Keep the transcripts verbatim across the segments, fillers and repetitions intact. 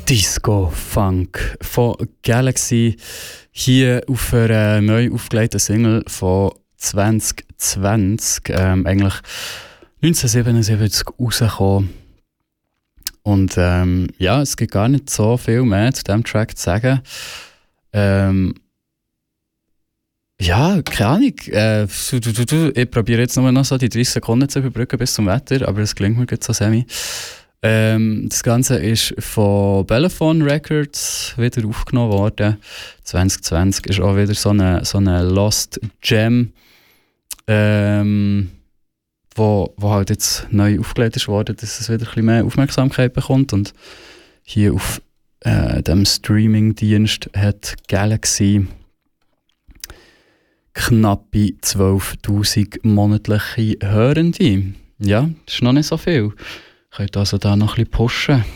Disco Funk von Galaxy hier auf einer neu aufgelegten Single von zwanzig zwanzig, ähm, eigentlich neunzehnhundertsiebenundsiebzig rausgekommen. Und ähm, ja, es gibt gar nicht so viel mehr zu diesem Track zu sagen. Ähm, ja, keine Ahnung. Äh, ich probiere jetzt nur noch so die dreißig Sekunden zu überbrücken bis zum Wetter, aber es gelingt mir jetzt so semi. Ähm, das Ganze ist von Bellephone Records wieder aufgenommen worden. zwanzig zwanzig ist auch wieder so eine, so eine Lost Gem, ähm, wo, wo halt jetzt neu aufgelegt ist worden, dass es wieder ein bisschen mehr Aufmerksamkeit bekommt. Und hier auf äh, dem Streaming-Dienst hat Galaxy knappe zwölftausend monatliche Hörende. Ja, das ist noch nicht so viel. Könnt also da noch ein bisschen pushen.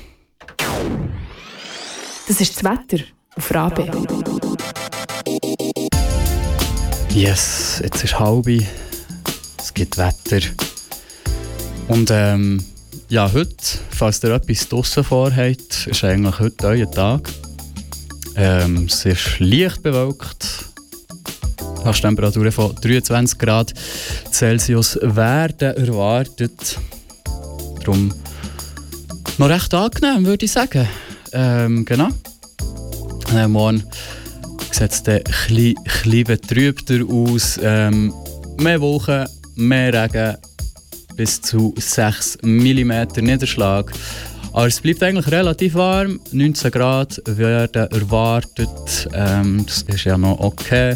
Das ist das Wetter auf Rabe. Yes, jetzt ist halb. Es gibt Wetter. Und ähm, ja, heute, falls ihr etwas draussen vorhabt, ist eigentlich heute euer Tag. Ähm, es ist leicht bewölkt. Temperaturen von dreiundzwanzig Grad Celsius werden erwartet. Darum noch recht angenehm, würde ich sagen. Ähm, genau. Äh, morgen sieht es dann etwas betrübter aus. Ähm, mehr Wolken, mehr Regen, bis zu sechs Millimeter Niederschlag. Aber es bleibt eigentlich relativ warm. neunzehn Grad werden erwartet. Ähm, das ist ja noch okay.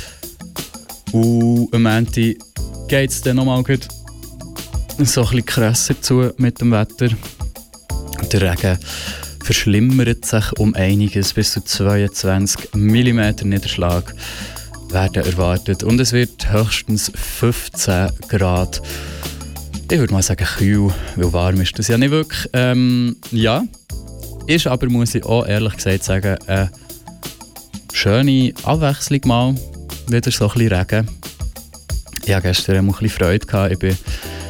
Und am Ende geht es dann nochmal gut so ein bisschen krasser zu mit dem Wetter. Der Regen verschlimmert sich um einiges, bis zu zweiundzwanzig Millimeter Niederschlag werden erwartet. Und es wird höchstens fünfzehn Grad. Ich würde mal sagen kühl, weil warm ist das ja nicht wirklich. Ähm, ja, ist aber, muss ich auch ehrlich gesagt sagen, eine schöne Abwechslung mal. Wieder so ein bisschen Regen. Ich hatte gestern auch ein bisschen Freude gehabt. Ich bin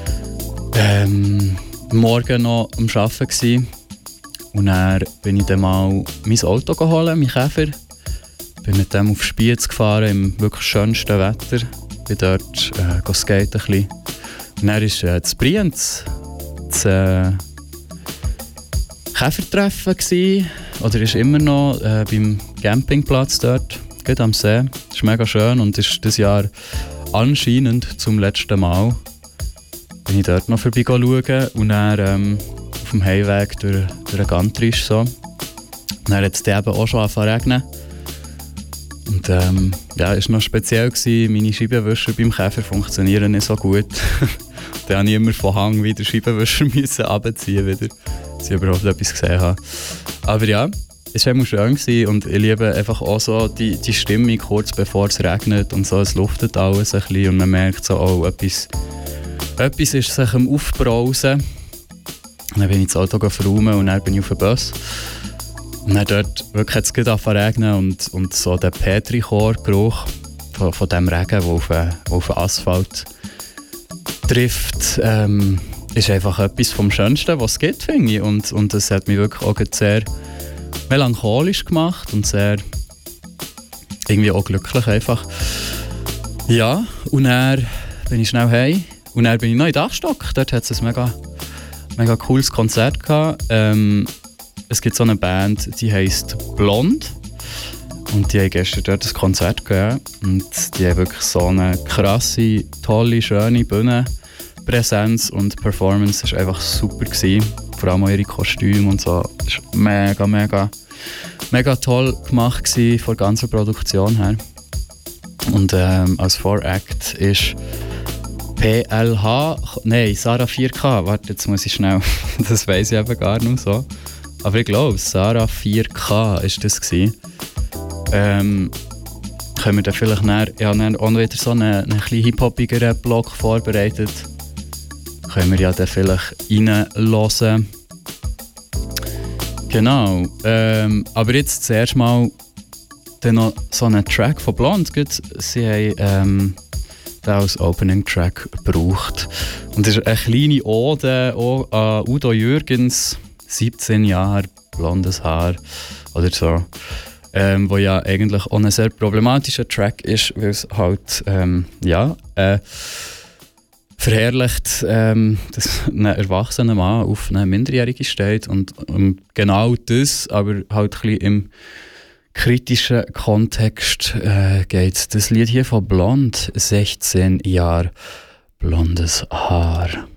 ähm, morgen noch am Arbeiten gewesen. Und dann bin ich dann mal mein Auto geholt, mein Käfer. Bin mit dem auf Spiez gefahren, im wirklich schönsten Wetter. Bin dort äh, skaten ein bisschen. Und dann war äh, das Brienz das äh, Käfertreffen gewesen. Oder ist immer noch äh, beim Campingplatz dort. Geht am See. Das ist mega schön und ist dieses Jahr anscheinend zum letzten Mal. Bin ich dort noch vorbei schauen und dann ähm, auf dem Heimweg durch, durch den Gantrisch so. Und dann hat es eben auch schon angefangen zu regnen. Und ähm, ja, es war noch speziell gewesen. Meine Scheibenwischer beim Käfer funktionieren nicht so gut. Dann musste ich immer von Hang wieder Scheibenwischer runterziehen, wieder, dass ich überhaupt etwas gesehen habe. Aber ja, es war schön gewesen und ich liebe einfach auch so die, die Stimmung kurz bevor es regnet und so, es luftet alles ein bisschen und man merkt so, oh, etwas, etwas ist sich am Aufbrausen. Und dann bin ich ins Auto verräumen und dann bin ich auf den Bus. Und dann dort wirklich hat es gerade angefangen zu regnen und, und so der Petrichor-Geruch von, von dem Regen, der auf, auf den Asphalt trifft, ähm, ist einfach etwas vom Schönsten, was es gibt, finde ich. Und, und das hat mich wirklich auch sehr melancholisch gemacht und sehr irgendwie auch glücklich einfach. Ja, und dann bin ich schnell heim und dann bin ich noch in den Dachstock. Dort hat es ein mega, mega cooles Konzert gehabt. Ähm, es gibt so eine Band, die heisst Blond und die haben gestern dort ein Konzert gegeben und die haben wirklich so eine krasse, tolle, schöne Bühnenpräsenz und Performance. Das war einfach super gewesen. Vor allem auch ihre Kostüme und so. Das war mega, mega, mega toll gemacht gewesen, von der ganzen Produktion her. Und ähm, als Voract ist P L H, nein, Sarah vier K, warte, jetzt muss ich schnell, das weiss ich eben gar nicht so. Aber ich glaube, Sarah vier K war das gewesen. Ähm, können wir dann vielleicht näher, ich habe dann auch wieder so einen, einen kleinen hip-hopigeren Blog vorbereitet. Können wir ja dann vielleicht reinhören. Genau. Ähm, aber jetzt zuerst mal dann noch so einen Track von Blond. Sie haben ähm, den als Opening-Track gebraucht. Und das ist eine kleine Ode auch an Udo Jürgens, siebzehn Jahre blondes Haar oder so. Ähm, wo ja eigentlich auch ein sehr problematischer Track ist, weil es halt, ähm, ja, äh, verherrlicht, ähm, dass ein erwachsener Mann auf eine Minderjährige steht und um genau das, aber halt ein bisschen im kritischen Kontext äh, geht. Das Lied hier von Blond, sechzehn Jahre blondes Haar.